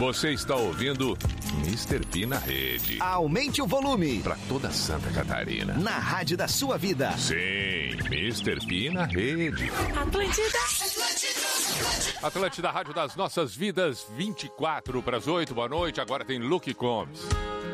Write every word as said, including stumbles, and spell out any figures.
Você está ouvindo mister P na rede. Aumente o volume. Para toda Santa Catarina. Na rádio da sua vida. Sim, mister P na rede. Atlântida. Atlântida. Atlântida, rádio das nossas vidas, vinte e quatro para as oito. Boa noite. Agora tem Luke Combs.